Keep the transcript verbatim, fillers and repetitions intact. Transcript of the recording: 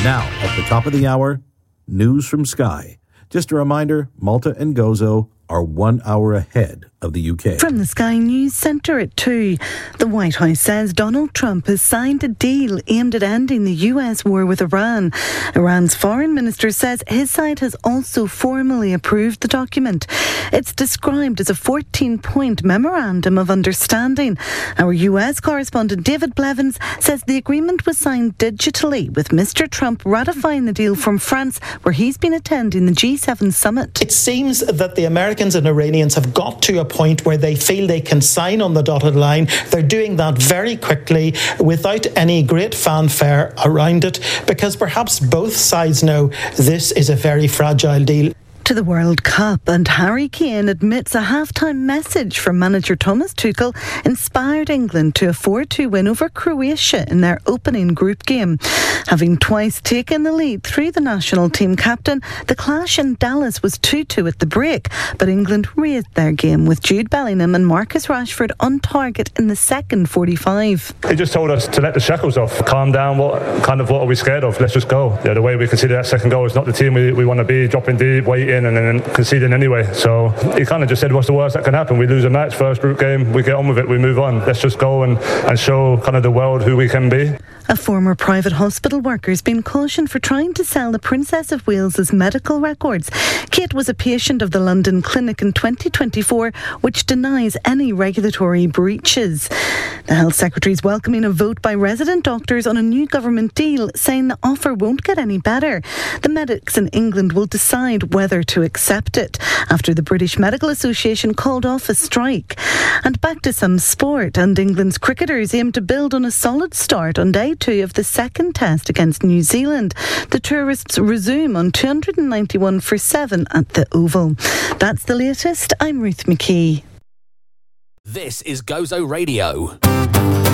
Now, at the top of the hour, news from Sky. Just a reminder, Malta and Gozo are one hour ahead of the U K. From the Sky News Centre at two, the White House says Donald Trump has signed a deal aimed at ending the U S war with Iran. Iran's foreign minister says his side has also formally approved the document. It's described as a fourteen-point memorandum of understanding. Our U S correspondent David Blevins says the agreement was signed digitally, with Mister Trump ratifying the deal from France, where he's been attending the G seven summit. It seems that the Americans and Iranians have got to a point where they feel they can sign on the dotted line. They're doing that very quickly without any great fanfare around it, because perhaps both sides know this is a very fragile deal. To the World Cup, and Harry Kane admits a half-time message from manager Thomas Tuchel inspired England to a four two win over Croatia in their opening group game. Having twice taken the lead through the national team captain, the clash in Dallas was two two at the break, but England raised their game with Jude Bellingham and Marcus Rashford on target in the second forty-five. He just told us to let the shackles off, calm down, what kind of what are we scared of, let's just go. Yeah, the way we consider that second goal is not the team we, we want to be, dropping deep, waiting and then conceding anyway. So he kind of just said, what's the worst that can happen? We lose a match, first group game, we get on with it, we move on. Let's just go and, and show kind of the world who we can be. A former private hospital worker has been cautioned for trying to sell the Princess of Wales's medical records. Kate was a patient of the London clinic in twenty twenty-four, which denies any regulatory breaches. The Health Secretary is welcoming a vote by resident doctors on a new government deal, saying the offer won't get any better. The medics in England will decide whether to accept it after the British Medical Association called off a strike. And back to some sport, and England's cricketers aim to build on a solid start on day two of the second test against New Zealand. The tourists resume on two hundred ninety-one for seven at the Oval. That's the latest. I'm Ruth McKee. This is Gozo Radio.